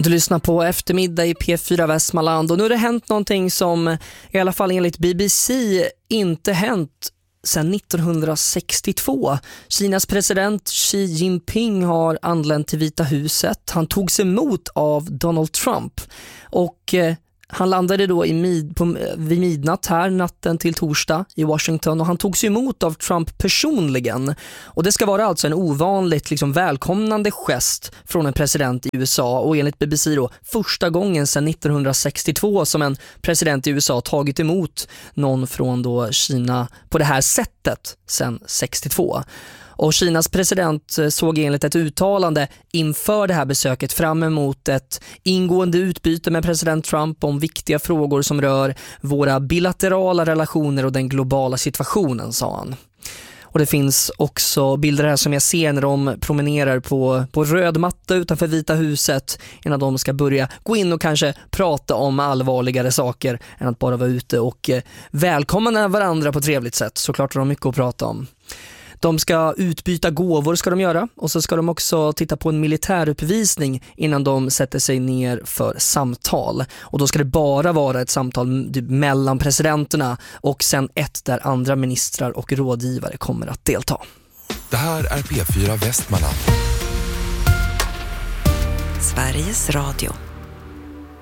Du lyssnar på Eftermiddag i P4 Västmanland och nu har det hänt någonting som i alla fall enligt BBC inte hänt sedan 1962. Kinas president Xi Jinping har anlänt till Vita huset. Han togs emot av Donald Trump och han landade då vid midnatt här natten till torsdag i Washington och han togs emot av Trump personligen. Och det ska vara alltså en ovanligt välkomnande gest från en president i USA och enligt BBC då första gången sedan 1962 som en president i USA tagit emot någon från då Kina på det här sättet sedan 62. Och Kinas president såg enligt ett uttalande inför det här besöket fram emot ett ingående utbyte med president Trump om viktiga frågor som rör våra bilaterala relationer och den globala situationen, sa han. Och det finns också bilder här som jag ser när de promenerar på röd matta utanför Vita huset innan de ska börja gå in och kanske prata om allvarligare saker än att bara vara ute och välkomna varandra på ett trevligt sätt. Såklart har de mycket att prata om. De ska utbyta gåvor ska de göra och så ska de också titta på en militäruppvisning innan de sätter sig ner för samtal. Och då ska det bara vara ett samtal mellan presidenterna och sen ett där andra ministrar och rådgivare kommer att delta. Det här är P4 Västmanland. Sveriges Radio.